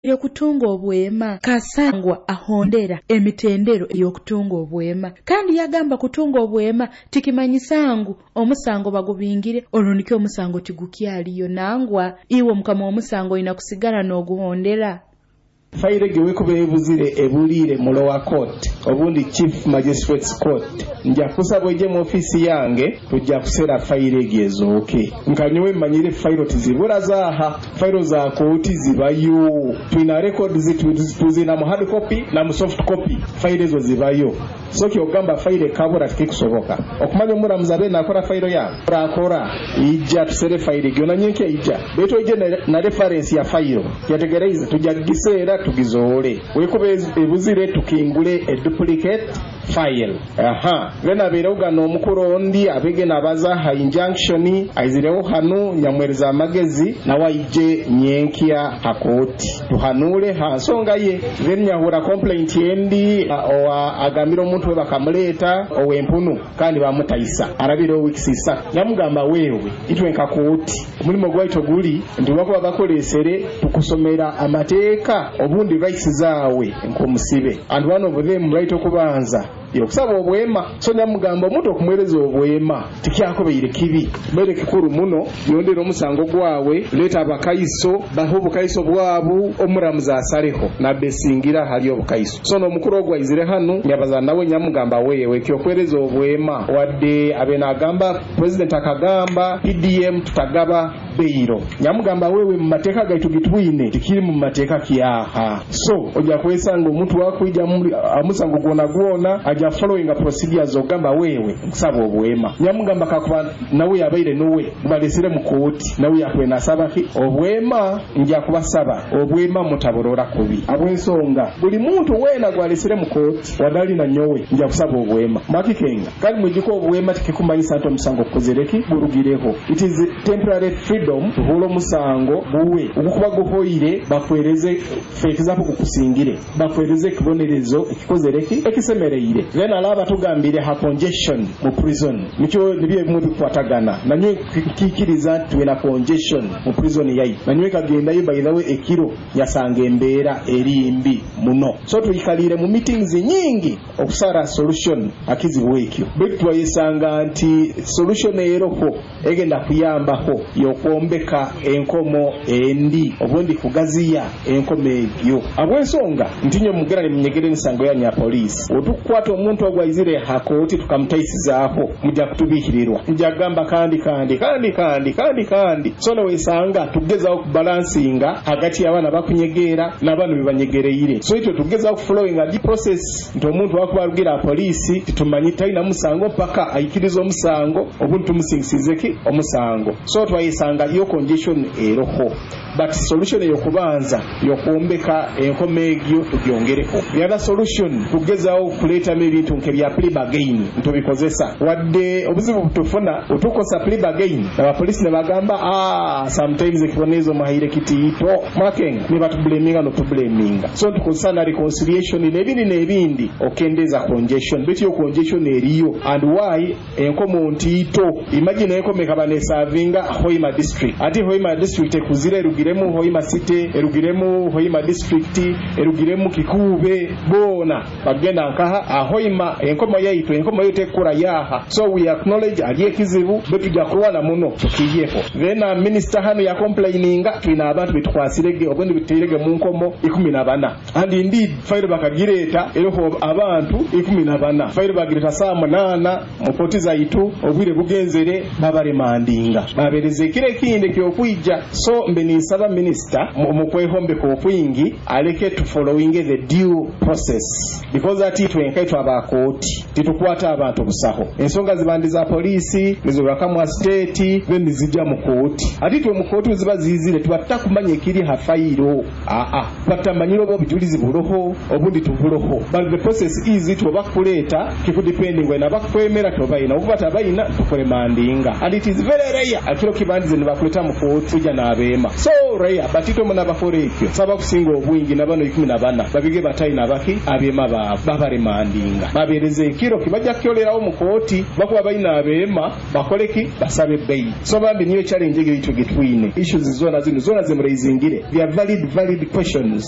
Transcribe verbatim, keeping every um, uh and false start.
Okutunga obwema Kasangwa ahondera emitendero y'okutunga obwema kandi yagamba kutunga obwema tikimanyisangu omusango bagubingire olunike omusango tigukyaliyo nangwa iwo mukama omusango ina kusigala n'oguhondera Faire gewe kubebuzire ebulire mu lower court obundi chief magistrates court nja kusaba eje mu office yange tujja kusera faire gezo okay nkanywe manyire fairo tizibura zaha fairo za kooti zibayo twina record zitu tuzina mu hard copy na mu soft copy faire zo zibayo so kyogamba faire kabura tikikusoboka okumanya omuramuza be nakora fairo ya akora ijja tusere faire gyo nanyeke ijja beto ije na, na reference ya fairo yategereza tujja gisera tugizole wekube ebuzire tukingule a duplicate file aha vena beroga no mukuru ondi abege nabaza ha injunction aizireho hanu nyamwereza amagezi na waije nyenkia hakoti tuhanule hasonga ye venya hura complaint yendi o agamiro muntu we bakamuleta owempunu kandi bamutayisa arabiro wikisisa nyamugamba wewe itwenka koti mulimo gwaito guli ndi wako bakolesere tukusomera amateeka obundi rights zawe nkomusibe and one of them right okubanza yokusaba obwema so nyamugamba omuntu okumwereza obwema tikyakobeire kibi mere kikuru muno yondera omusango gwawe leta abakaiso baho obukaiso bwabu omuramuza asaleho na besingira hali obukaiso so no mukuru ogwaizire hanu nyabaza nawe nyamugamba wewe kyokwereza obwema wadde abena agamba president akagamba P D M tutagaba beiro nyamugamba wewe mu mateka gaitu gitwine tikiri mu mateka kiyaha so oja kwesanga omuntu wakuija amusango gona gwona aja following a procedures ogamba wewe kusaba obwema nyamugamba kakuba nawe yabaire nowe balesire mu kooti nawe yakwena saba ki obwema nja kubasaba obwema mutaborora kubi abwensonga buli muntu wena gwalesire mu kooti wadali na nyowe nja kusaba obwema makikenga kandi mujiko obwema tikikumanyisa nto musango kozereki burugireho it is temporary freedom tuhulo musango buwe ukukuba guhoire bakwereze fake zapo kukusingire bakwereze kibonerezo ekikozereki ekisemereire then alaba tugambire ha congestion mu prison nicho nibiye mu bikwatagana nanywe kikiriza tuwena congestion mu prison yayi nanywe kagenda yo by the way ekiro yasanga embera erimbi muno so tuyikalire mu meetings nyingi okusara solution akizibwekyo betwa yesanga anti solution eroho egenda kuyamba ho yokombeka enkomo endi obundi kugaziya enkomo egyo abwensonga ntinyo mugera munyegere nsango ya nya police otukwata omuntu ogwaizire hakoti tukamutaisizaho mujja kutubihirirwa mujja gamba kandi kandi kandi kandi kandi kandi sono wesanga tugezaho kubalansinga hagati y'abana bakunyegera n'abantu bibanyegereire so ito tugezaho flowing a process nto omuntu wakubarugira police titumanyita ina musango paka ayikirizo musango obuntu tumusingsizeki omusango so twayisanga yo condition eroho but solution yokubanza yokuombeka enkomegyo tugyongereko the other solution tugezaho kuleta ebintu nke bya plea bargain ntobikozesa wadde obuzibu butufuna otukosa plea bargain na police ne bagamba ah sometimes ekibonezo mahire kitito makenga ne batubleminga no tubleminga so tukozesa na reconciliation nebindi nebindi okendeza congestion beti yo congestion eriyo and why enkomo ntito imagine enkomeka bane savinga Hoima district ati Hoima district ekuzire erugiremu Hoima city erugiremu Hoima district erugiremu Kikube bona bagenda nkaha ahoima enkomo yaitu enkomo yote kura yaha so we acknowledge aliye kizibu betu jakuwana muno tukiyeko then uh, minister hano ya complaininga twina abantu bitwasirege obundi bitirege mu nkomo ikumi na bana and indeed file bakagireta eroho abantu ikumi na bana file bagireta saa munana mupotiza itu obwire bugenzere babare mandinga babereze kire kinde kyokwija so mbe ni saba minister mukwehombe ko kwingi aleke to following the due process because that it wenkaitwa abakoti titukwata abantu busaho ensonga zibandiza police nizo bakamwa state then zijja mu koti atitwe mu koti ziba zizire tubatta kumanya kiri hafairo a a batamanyiro bo bijulizi buroho obundi tuburoho but the process is it obakuleta kiku depending when abakwemera tobayina ubata bayina tukole mandinga and it is very rare akiro kibandize ne bakuleta mu koti ujja na abema so rare batito muna baforekyo saba kusinga obwingi nabano ikumi na bana babige batayina baki abema ba babare mandinga babereze kiro kibajja kyolerawo mu koti bakuba bayina abema bakoleki basabe bei so bambi niyo challenge egitu gitwine issues zona zino zona zemurezingire they are valid valid questions